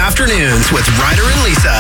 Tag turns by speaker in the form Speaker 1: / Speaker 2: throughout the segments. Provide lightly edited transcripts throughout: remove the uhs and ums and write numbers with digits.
Speaker 1: afternoons with Ryder and Lisa.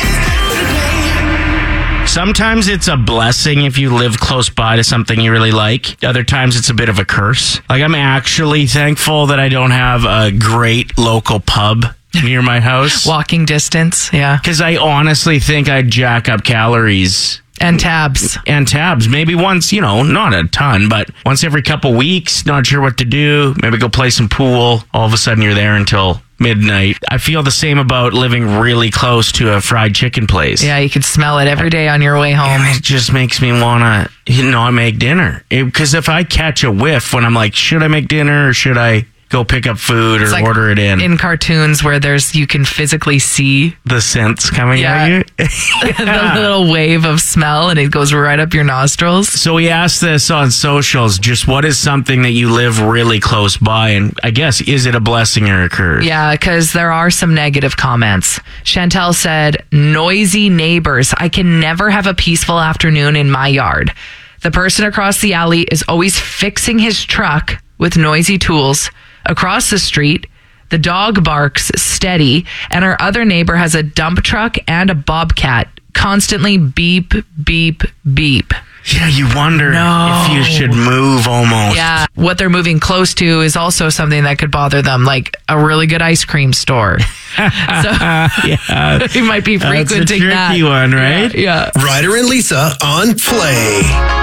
Speaker 2: Sometimes it's a blessing if you live close by to something you really like. Other times it's a bit of a curse. Like, I'm actually thankful that I don't have a great local pub near my house.
Speaker 3: Walking distance, yeah.
Speaker 2: Because I honestly think I'd jack up calories.
Speaker 3: And tabs.
Speaker 2: Maybe once, not a ton, but once every couple weeks, not sure what to do. Maybe go play some pool. All of a sudden you're there until midnight. I feel the same about living really close to a fried chicken place.
Speaker 3: Yeah, you could smell it every day on your way home.
Speaker 2: And it just makes me want to not make dinner. Because if I catch a whiff when I'm like, should I make dinner or should I go pick up food or
Speaker 3: like
Speaker 2: order it in?
Speaker 3: In cartoons where you can physically see
Speaker 2: the scents coming at you.
Speaker 3: The little wave of smell and it goes right up your nostrils.
Speaker 2: So we asked this on socials, just what is something that you live really close by? And I guess, is it a blessing or a curse?
Speaker 3: Yeah, because there are some negative comments. Chantel said, noisy neighbors. I can never have a peaceful afternoon in my yard. The person across the alley is always fixing his truck with noisy tools. Across the street, the dog barks steady, and our other neighbor has a dump truck and a bobcat, constantly beep, beep, beep.
Speaker 2: Yeah, you wonder if you should move almost.
Speaker 3: Yeah, what they're moving close to is also something that could bother them, like a really good ice cream store. So you might be frequenting that.
Speaker 2: That's a tricky one, right?
Speaker 3: Yeah.
Speaker 1: Ryder and Lisa on Play.